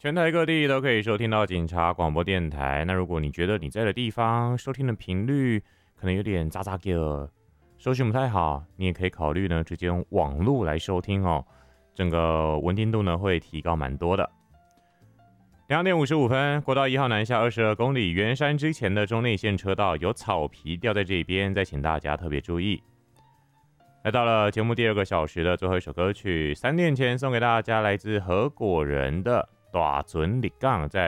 全台各地都可以收听到警察广播电台。那如果你觉得你在的地方收听的频率可能有点杂杂的，收讯不太好，你也可以考虑呢直接用网路来收听哦，整个稳定度呢会提高蛮多的。2点55分，国道1号南下22公里，圆山之前的中内线车道有草皮掉在这边，再请大家特别注意。来到了节目第2个小时的最后一首歌曲，3点前送给大家来自何果仁的《大船立港》，在